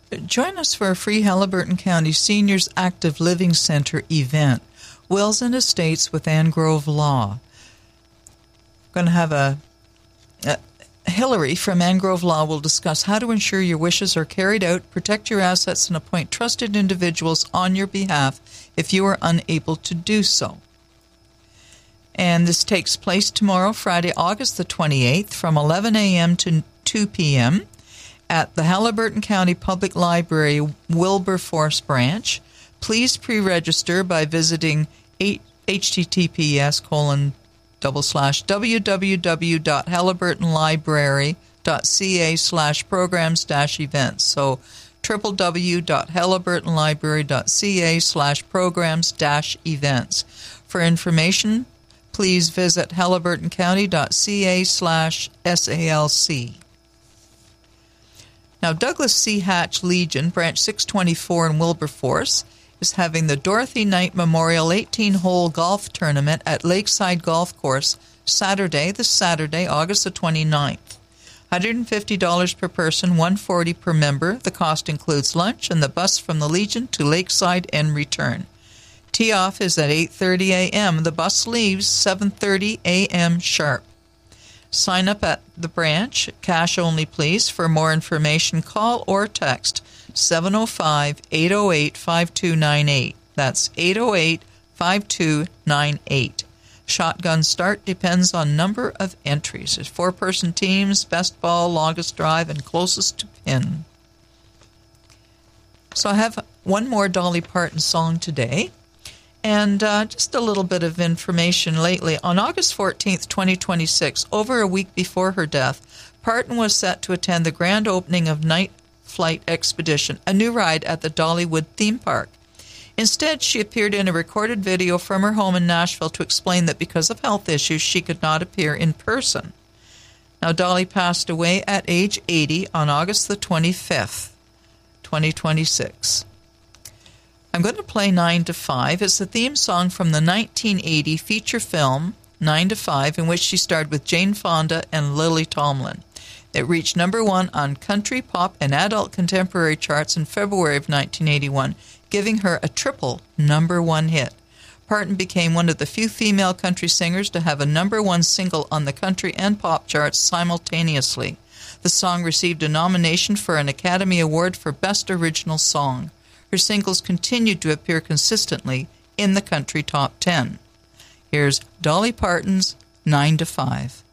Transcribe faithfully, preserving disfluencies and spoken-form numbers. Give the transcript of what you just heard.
join us for a free Haliburton County Seniors Active Living Center event, Wills and Estates with Anne Grove Law. We're going to have a, a Hillary from Anne Grove Law will discuss how to ensure your wishes are carried out, protect your assets, and appoint trusted individuals on your behalf if you are unable to do so. And this takes place tomorrow, Friday, August the twenty-eighth, from eleven a.m. to two p.m. at the Haliburton County Public Library Wilberforce branch. Please pre-register by visiting https colon double slash www.haliburtonlibrary.ca slash programs dash events. So www.haliburtonlibrary.ca slash programs dash events. For information, please visit haliburtoncounty.ca slash SALC. Now, Douglas C. Hatch Legion, Branch six twenty-four in Wilberforce, is having the Dorothy Knight Memorial eighteen-hole golf tournament at Lakeside Golf Course Saturday, this Saturday, August the twenty-ninth. one hundred fifty dollars per person, one hundred forty dollars per member. The cost includes lunch and the bus from the Legion to Lakeside and return. Tee-off is at eight thirty a.m. The bus leaves seven thirty a.m. sharp. Sign up at the branch, cash only please. For more information, call or text seven oh five, eight oh eight, five two nine eight. That's eight oh eight, five two nine eight. Shotgun start depends on number of entries. There's four-person teams, best ball, longest drive, and closest to pin. So I have one more Dolly Parton song today. And uh, just a little bit of information lately. On August fourteenth, twenty twenty-six, over a week before her death, Parton was set to attend the grand opening of Night Flight Expedition, a new ride at the Dollywood theme park. Instead, she appeared in a recorded video from her home in Nashville to explain that because of health issues, she could not appear in person. Now, Dolly passed away at age eighty on August the twenty-fifth, twenty twenty-six. I'm going to play nine to five. It's the theme song from the nineteen eighty feature film nine to five, in which she starred with Jane Fonda and Lily Tomlin. It reached number one on country, pop, and adult contemporary charts in February of nineteen eighty-one, giving her a triple number one hit. Parton became one of the few female country singers to have a number one single on the country and pop charts simultaneously. The song received a nomination for an Academy Award for Best Original Song. Her singles continued to appear consistently in the country top ten. Here's Dolly Parton's nine to five.